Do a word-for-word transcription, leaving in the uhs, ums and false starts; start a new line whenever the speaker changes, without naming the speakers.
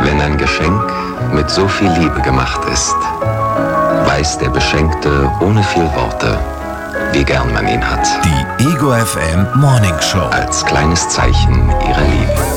Wenn ein Geschenk mit so viel Liebe gemacht ist, weiß der Beschenkte ohne viel Worte, wie gern man ihn hat.
Die Ego F M Morning Show.
Als kleines Zeichen ihrer Liebe.